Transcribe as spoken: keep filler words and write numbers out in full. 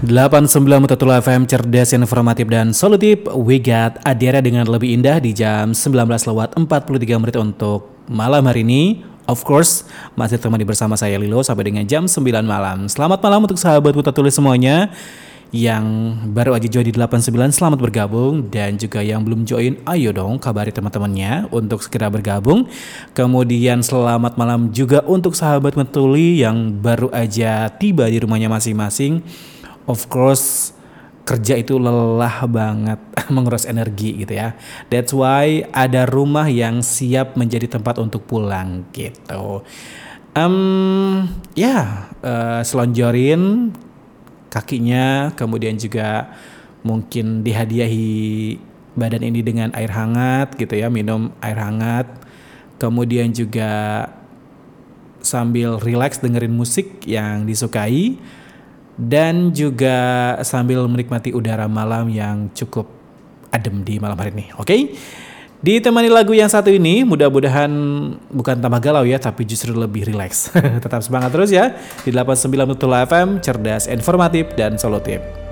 delapan puluh sembilan Mutatul F M, cerdas, informatif, dan solutif. We got Adira dengan lebih indah di jam sembilan belas lewat empat puluh tiga menit untuk malam hari ini. Of course, masih temani bersama saya Lilo sampai dengan jam sembilan malam. Selamat malam untuk sahabat Mutatul semuanya. Yang baru aja join di delapan puluh sembilan, selamat bergabung. Dan juga yang belum join, ayo dong kabari teman-temannya untuk segera bergabung. Kemudian selamat malam juga untuk sahabat Metuli yang baru aja tiba di rumahnya masing-masing. Of course, kerja itu lelah banget, menguras energi gitu ya. That's why ada rumah yang siap menjadi tempat untuk pulang gitu. Um, ya, uh, selonjorin kakinya, kemudian juga mungkin dihadiahi badan ini dengan air hangat gitu ya, minum air hangat. Kemudian juga sambil relax dengerin musik yang disukai. Dan juga sambil menikmati udara malam yang cukup adem di malam hari ini. Oke? Okay? Ditemani lagu yang satu ini, mudah-mudahan bukan tambah galau ya, tapi justru lebih rileks. Tetap semangat terus ya di delapan puluh sembilan Betul F M, cerdas, informatif, dan solutif.